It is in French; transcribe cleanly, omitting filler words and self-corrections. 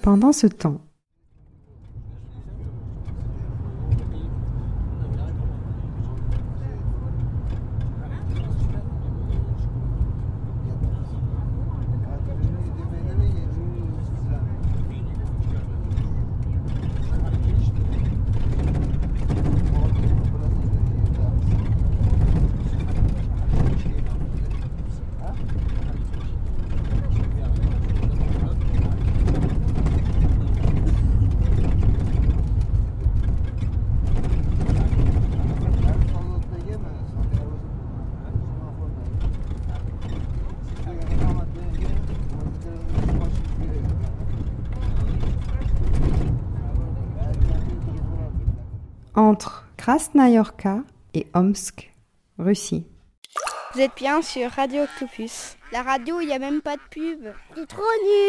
Pendant ce temps, entre Krasnaïorka et Omsk, Russie. Vous êtes bien sur Radio Octopus. La radio, il n'y a même pas de pub. C'est trop nul.